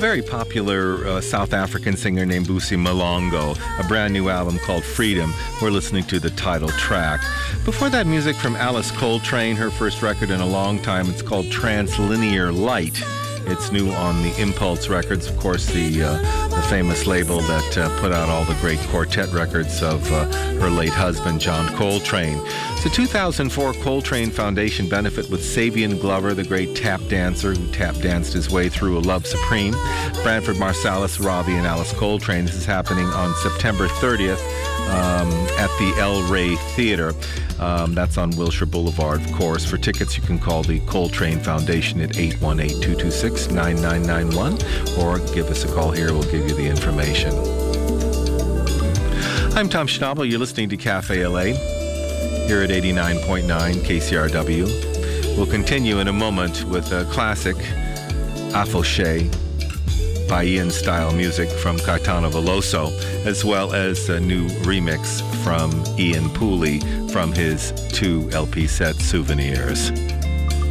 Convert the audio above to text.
very popular South African singer named Busi Malongo, a brand new album called Freedom. We're listening to the title track. Before that, music from Alice Coltrane, her first record in a long time. It's called Translinear Light. It's new on the Impulse Records, of course, the famous label that put out all the great quartet records of her late husband, John Coltrane. It's a 2004 Coltrane Foundation benefit with Savion Glover, the great tap dancer who tap danced his way through A Love Supreme, Branford Marsalis, Ravi, and Alice Coltrane. This is happening on September 30th at the El Rey Theater. That's on Wilshire Boulevard, of course. For tickets, you can call the Coltrane Foundation at 818-226-9991 or give us a call here. We'll give you the information. I'm Tom Schnabel. You're listening to Cafe LA here at 89.9 KCRW. We'll continue in a moment with a classic Afoshe Bahian-style music from Caetano Veloso, as well as a new remix from Ian Pooley from his 2 LP set, Souvenirs.